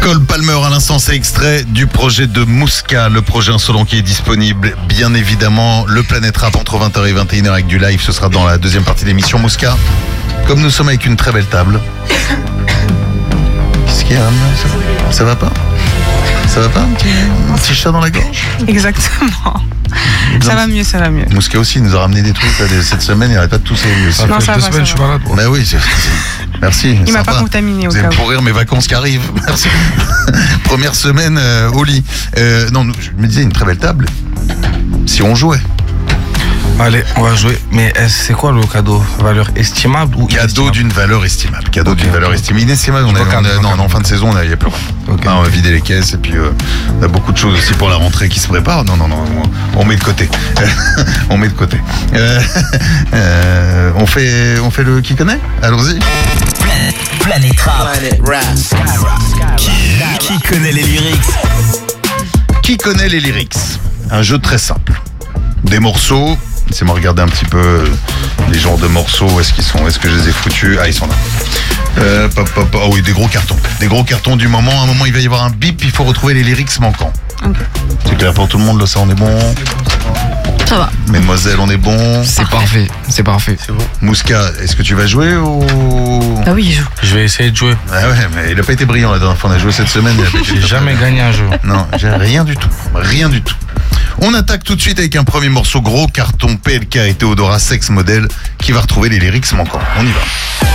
Cole Palmer, à l'instant, c'est extrait du projet de Mouska, le projet insolent qui est disponible, bien évidemment. Le Planète Rap entre 20h et 21h avec du live, ce sera dans la deuxième partie de l'émission. Mouska, comme nous sommes avec une très belle table. Qu'est-ce qu'il y a? Ça va pas? Ça va pas? Un petit chat dans la gorge? Exactement. Ça va mieux. Mouska aussi nous a ramené des trucs là, cette semaine, il n'arrête pas de tousser lui aussi. Non, ça va, semaines, je suis malade. Bah oui, merci. Il m'a pas contaminé au Vous cas allez où. pourrir mes vacances qui arrivent. Merci. Première semaine au lit. Non, je me disais une très belle table. Si on jouait. Allez, on va jouer. Mais c'est quoi le cadeau? Valeur estimable ou Cadeau d'une valeur estimable. Cadeau d'une valeur estimable. Inestimable, en fin de saison, il n'y a plus rien. Okay. On va vider les caisses et puis on a beaucoup de choses aussi pour la rentrée qui se prépare. Non, on met de côté. On met de côté. On fait le qui connaît? Allons-y. Planète Rap. Qui connaît les lyrics? Qui connaît les lyrics? Un jeu très simple. Des morceaux. Laissez-moi regarder un petit peu les genres de morceaux. Où est-ce qu'ils sont? Est-ce que je les ai foutus? Ah, ils sont là. Oh oui, des gros cartons. Des gros cartons du moment. À un moment, il va y avoir un bip. Il faut retrouver les lyrics manquants. Okay. C'est clair pour tout le monde, là, ça, on est bon? Ça va. Mesdemoiselles, on est bon? C'est parfait. C'est parfait. C'est bon. Mouska, est-ce que tu vas jouer ou... Ah oui, il joue. Je vais essayer de jouer. Ah ouais, mais il a pas été brillant la dernière fois. On a joué cette semaine. J'ai jamais gagné un jeu. Non, j'ai rien du tout. Rien du tout. On attaque tout de suite avec un premier morceau, gros carton PLK et Théodora Sex Model qui va retrouver les lyrics manquants. On y va.